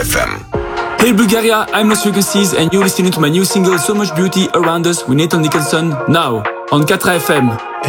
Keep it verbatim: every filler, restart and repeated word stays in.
F M. Hey Bulgaria, I'm Lost Frequencies and you're listening to my new single So Much Beauty Around Us with Nathan Nicholson now on four F M.